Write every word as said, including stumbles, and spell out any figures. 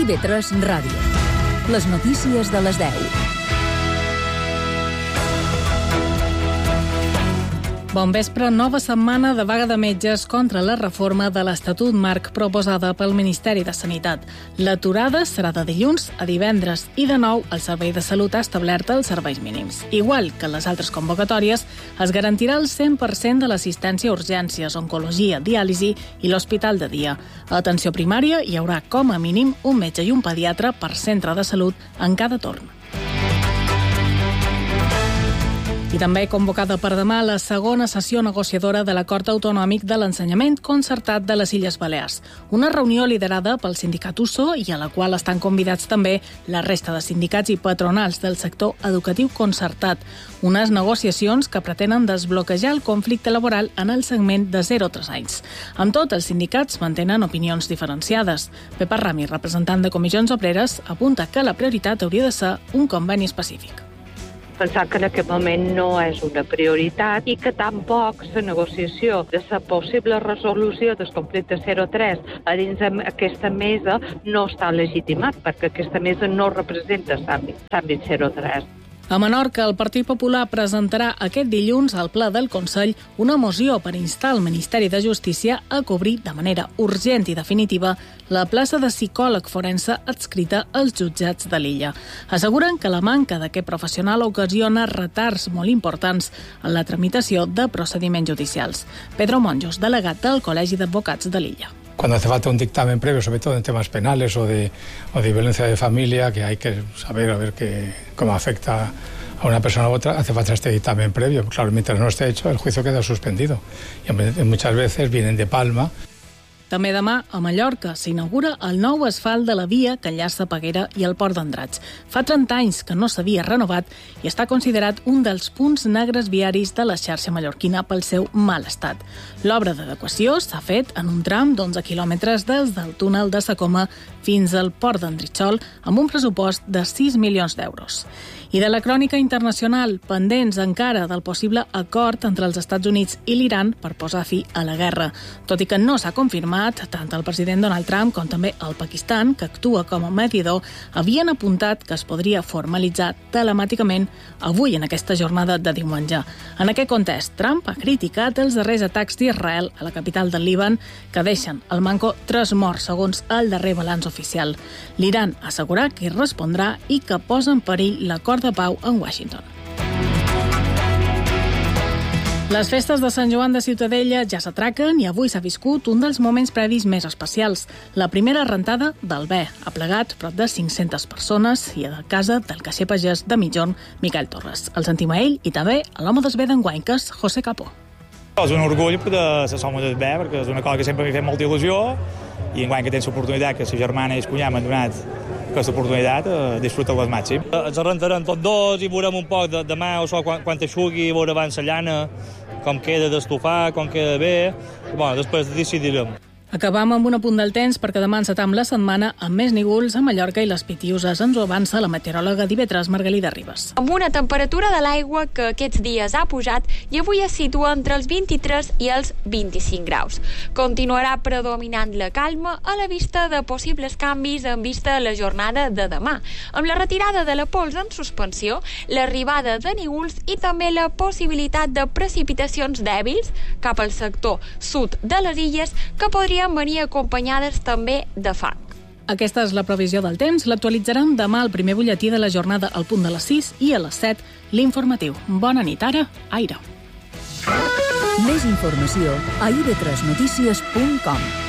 I V tres Ràdio. Les notícies de les deu. Bon vespre, nova setmana de vaga de metges contra la reforma de l'Estatut Marc proposada pel Ministeri de Sanitat. L'aturada serà de dilluns a divendres i de nou el Servei de Salut ha establert els serveis mínims. Igual que en les altres convocatòries, es garantirà el cent per cent de l'assistència a urgències, oncologia, diàlisi i l'hospital de dia. A atenció primària hi haurà com a mínim un metge i un pediatre per centre de salut en cada torn. I també convocada per demà la segona sessió negociadora de l'Acord Autonòmic de l'Ensenyament Concertat de les Illes Balears. Una reunió liderada pel sindicat U S O i a la qual estan convidats també la resta de sindicats i patronals del sector educatiu concertat. Unes negociacions que pretenen desbloquejar el conflicte laboral en el segment de zero a tres anys. Amb tot, els sindicats mantenen opinions diferenciades. Pepa Rami, representant de Comissions Obreres, apunta que la prioritat hauria de ser un conveni específic. Pensar que en aquest moment no és una prioritat i que tampoc la negociació de la possible resolució del conflicte zero tres a dins d'aquesta mesa no està legitimat, perquè aquesta mesa no representa l'àmbit zero tres. A Menorca, el Partit Popular presentarà aquest dilluns al Ple del Consell una moció per instar el Ministeri de Justícia a cobrir de manera urgent i definitiva la plaça de psicòleg forense adscrita als jutjats de l'illa. Asseguren que la manca d'aquest professional ocasiona retards molt importants en la tramitació de procediments judicials. Pedro Monjos, delegat del Col·legi d'Advocats de l'illa. Cuando hace falta un dictamen previo, sobre todo en temas penales o de, o de violencia de familia, que hay que saber a ver qué, cómo afecta a una persona u otra, hace falta este dictamen previo. Claro, mientras no esté hecho, el juicio queda suspendido. Y muchas veces vienen de palma. També demà, a Mallorca, s'inaugura el nou asfalt de la via que enllaça Peguera i el Port d'Andratx. Fa trenta anys que no s'havia renovat i està considerat un dels punts negres viaris de la xarxa mallorquina pel seu mal estat. L'obra d'adequació s'ha fet en un tram d'onze quilòmetres des del túnel de Sacoma fins al Port d'Andritxol amb un pressupost de sis milions d'euros. I de la crònica internacional, pendents encara del possible acord entre els Estats Units i l'Iran per posar fi a la guerra. Tot i que no s'ha confirmat, tant el president Donald Trump com també el Pakistan, que actua com a mediador, havien apuntat que es podria formalitzar telemàticament avui en aquesta jornada de diumenge. En aquest context, Trump ha criticat els darrers atacs d'Israel a la capital del Líban, que deixen al manco tres morts segons el darrer balanç oficial. L'Iran ha assegurat que hi respondrà i que posa en perill l'acord de pau en Washington. Les festes de Sant Joan de Ciutadella ja s'atraquen i avui s'ha viscut un dels moments previs més especials, la primera rentada del Bé. Ha plegat prop de cinc-centes persones i a la casa del caixer pagès de Mitjorn, Miquel Torres. El sentim a ell i també a l'home del Bé d'enguany, que és José Capó. És un orgull de ser home del Bé, perquè és una cosa que sempre m'ha fet molta il·lusió i enguany que tens l'oportunitat, que sa germana i el cunyat m'han donat aquesta oportunitat, eh, disfruta-la al màxim. Ens arrentarem tots dos i veurem un poc de, demà o so, quan, quan t'aixugui, veure abans la llana, com queda d'estofar, com queda bé, i bueno, després decidirem. Acabam amb un apunt del temps perquè demà encetam la setmana amb més nígols a Mallorca i les Pitiuses. Ens ho avança la meteoròloga d'I V tres, Margalida Ribas. Amb una temperatura de l'aigua que aquests dies ha pujat i avui es situa entre els vint-i-tres i els vint-i-cinc graus. Continuarà predominant la calma a la vista de possibles canvis en vista a la jornada de demà, amb la retirada de la pols en suspensió, l'arribada de nígols i també la possibilitat de precipitacions dèbils cap al sector sud de les illes que podrien venir acompanyades també de fang. Aquesta és la previsió del temps. L'actualitzarem demà al primer butlletí de la jornada al punt de les sis i a les set l'informatiu. Bona nit, ara, aire. Més informació a i ve tres notícies punt com.